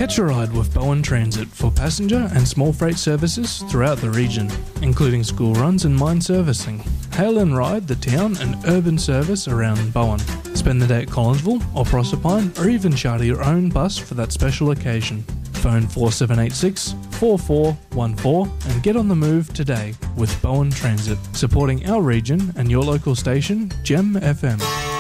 Catch a ride with Bowen Transit for passenger and small freight services throughout the region, including school runs and mine servicing. Hail and ride the town and urban service around Bowen. Spend the day at Collinsville or Proserpine, or even charter your own bus for that special occasion. Phone 4786 4414 and get on the move today with Bowen Transit, supporting our region and your local station, Gem FM.